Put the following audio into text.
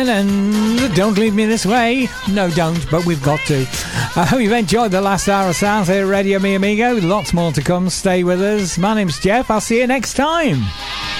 And Don't Leave Me This Way. No, don't, but we've got to. I hope you've enjoyed the last hour of sounds here at Radio Mi Amigo. Lots more to come. Stay with us. My name's Jeff. I'll see you next time.